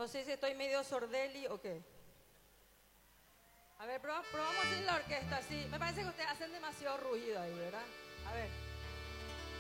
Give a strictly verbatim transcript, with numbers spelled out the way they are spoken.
No sé si estoy medio sordeli o qué. A ver, probamos, probamos sin la orquesta, sí. Me parece que ustedes hacen demasiado ruido ahí, ¿verdad? A ver.